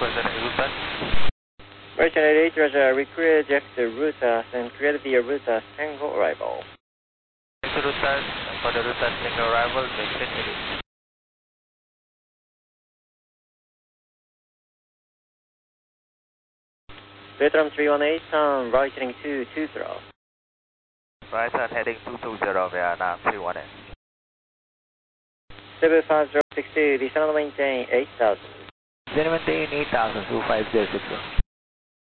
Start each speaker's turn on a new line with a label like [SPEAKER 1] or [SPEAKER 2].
[SPEAKER 1] Merchant 88, Roger, redirect the routers and create the routers single arrival.
[SPEAKER 2] Routers, for the routers single arrival, maintain 88.
[SPEAKER 1] Vietnam 318, right heading 220.
[SPEAKER 2] Right on heading 220, Vietnam 318.
[SPEAKER 1] 75062, descend and maintain 8000.
[SPEAKER 2] Descend and maintain 8000, 25062.